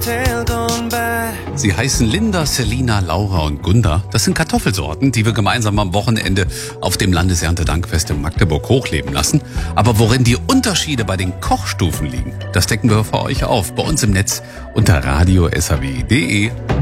Sie heißen Linda, Selina, Laura und Gunda. Das sind Kartoffelsorten, die wir gemeinsam am Wochenende auf dem Landeserntedankfest in Magdeburg hochleben lassen. Aber worin die Unterschiede bei den Kochstufen liegen, das decken wir für euch auf bei uns im Netz unter radio.saw.de.